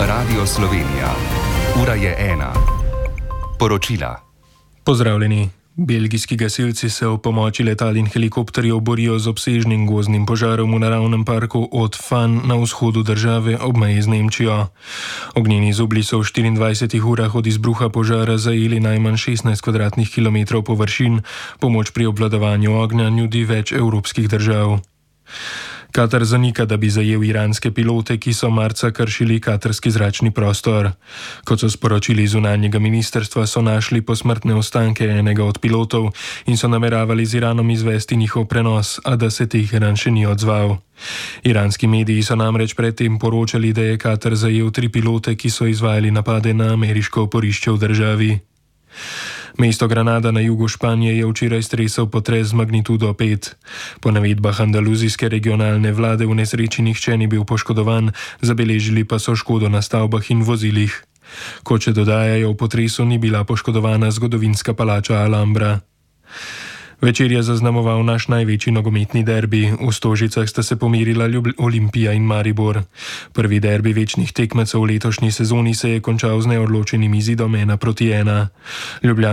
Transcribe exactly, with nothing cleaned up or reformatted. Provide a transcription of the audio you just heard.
Radio Slovenija. Ura je ena. Poročila. Pozdravljeni. Belgijski gasilci se ob pomoči letal in helikopterjev borijo z obsežnim gozdnim požarom v naravnem parku od Fan na vzhodu države ob meji z Nemčijo. Ognjeni zublji so v štiriindvajsetih urah od izbruha požara zajeli najmanj šestnajst kvadratnih kilometrov površin, pomoč pri obvladovanju ognja nudi več evropskih držav. Katar zanika, da bi zajel iranske pilote, ki so marca kršili katarski zračni prostor. Kot so sporočili zunanjega ministrstva, so našli posmrtne ostanke enega od pilotov in so nameravali z Iranom izvesti njihov prenos, a da se Teheran še ni odzval. Iranski mediji so namreč predtem poročali, da je Katar zajel tri pilote, ki so izvajali napade na ameriško oporišče v državi. Mesto Granada na jugu Španije je včeraj stresel potres z magnitudo pet. Po navedbah andaluzijske regionalne vlade v nesreči nihče ni bil poškodovan, zabeležili pa so škodo na stavbah in vozilih. Kot še dodajajo, v potresu ni bila poškodovana zgodovinska palača Alhambra. Večer je zaznamoval naš največji nogometni derbi. V Stožicah sta se pomirila Ljub- Olimpija in Maribor. Prvi derbi večnih tekmecev v letošnji sezoni se je končal z neodločenim izidom ena proti ena. Ljubljan